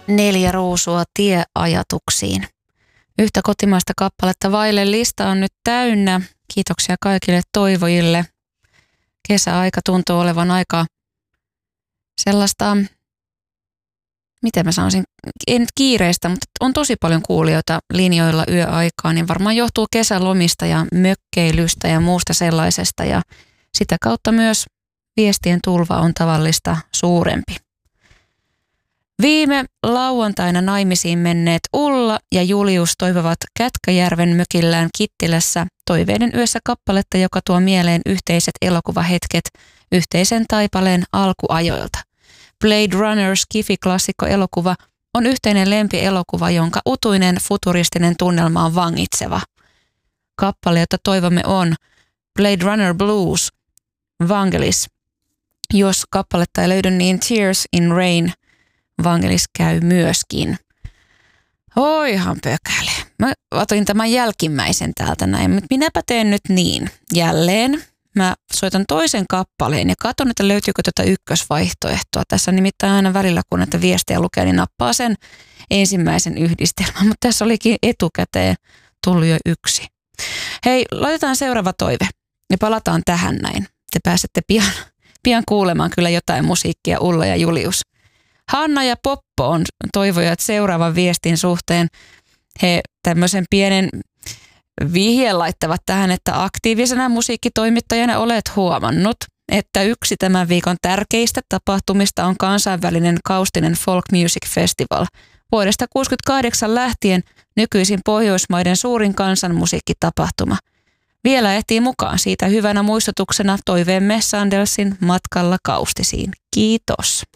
4 ruusua tieajatuksiin. Yhtä kotimaista kappaletta vaille lista on nyt täynnä. Kiitoksia kaikille toivojille. Kesäaika tuntuu olevan aika sellaista, miten mä sanoisin, ei nyt kiireistä, mutta on tosi paljon kuulijoita linjoilla yöaikaan, niin varmaan johtuu kesälomista ja mökkeilystä ja muusta sellaisesta, ja sitä kautta myös viestien tulva on tavallista suurempi. Viime lauantaina naimisiin menneet Ulla ja Julius toivovat Kätkäjärven mökillään Kittilässä Toiveiden yössä kappaletta, joka tuo mieleen yhteiset elokuvahetket yhteisen taipaleen alkuajoilta. Blade Runner Skifi-klassikko-elokuva on yhteinen lempielokuva, jonka utuinen futuristinen tunnelma on vangitseva. Kappale, jota toivomme on Blade Runner Blues, Vangelis. Jos kappaletta ei löydy, niin Tears in Rain, Vangelis käy myöskin. Oihan pökäle. Mä otin tämän jälkimmäisen täältä näin, mutta minäpä teen nyt niin. Jälleen mä soitan toisen kappaleen ja katson, että löytyykö tätä ykkösvaihtoehtoa. Tässä nimittäin aina välillä, kun näitä viestejä lukee, niin nappaa sen ensimmäisen yhdistelmän. Mutta tässä olikin etukäteen tullut jo yksi. Hei, laitetaan seuraava toive ja palataan tähän näin. Te pääsette pian kuulemaan kyllä jotain musiikkia, Ulla ja Julius. Hanna ja Poppo on toivojat seuraavan viestin suhteen. He tämmöisen pienen vihjeen laittavat tähän, että aktiivisena musiikkitoimittajana olet huomannut, että yksi tämän viikon tärkeistä tapahtumista on kansainvälinen Kaustinen Folk Music Festival. Vuodesta 1968 lähtien nykyisin Pohjoismaiden suurin kansanmusiikkitapahtuma. Vielä ehtii mukaan siitä hyvänä muistutuksena toiveemme Sandelsin matkalla Kaustisiin. Kiitos.